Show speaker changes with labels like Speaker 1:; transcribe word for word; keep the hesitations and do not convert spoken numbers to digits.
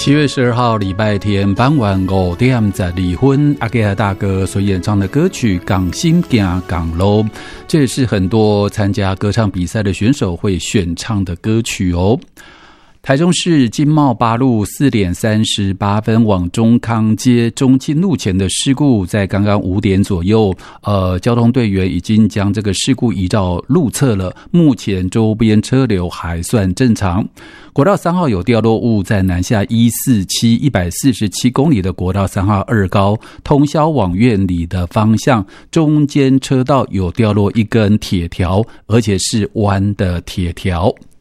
Speaker 1: 七月十二号礼拜天傍晚五点十二分，阿盖大哥所演唱的歌曲《港心行港路》，这也是很多参加歌唱比赛的选手会选唱的歌曲哦。台中市经贸八路四点三十八分往中康街中清路前的事故，在刚刚五点左右，呃，交通队员已经将这个事故移到路侧了，目前周边车流还算正常。国道三号有掉落物，在南下一四七一百四十七公里的国道三号二高通霄往苑里的方向，中间车道有掉落一根铁条，而且是弯的铁条。